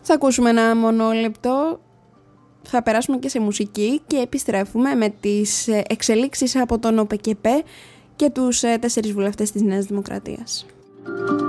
Θα ακούσουμε ένα μονόλεπτο, θα περάσουμε και σε μουσική και επιστρέφουμε με τις εξελίξεις από τον ΟΠΕΚΕΠΕ και τους 4 βουλευτές της Νέας Δημοκρατίας.